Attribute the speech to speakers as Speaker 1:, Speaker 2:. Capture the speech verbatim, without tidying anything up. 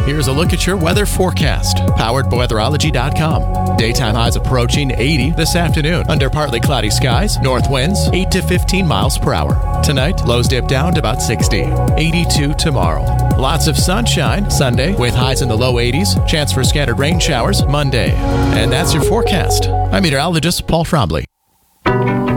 Speaker 1: Here's a look at your weather forecast, powered by weatherology dot com. Daytime highs approaching eighty this afternoon under partly cloudy skies, north winds eight to fifteen miles per hour. Tonight, lows dip down to about sixty, eighty-two tomorrow. Lots of sunshine Sunday with highs in the low eighties, chance for scattered rain showers Monday. And that's your forecast. I'm meteorologist Paul Trombley.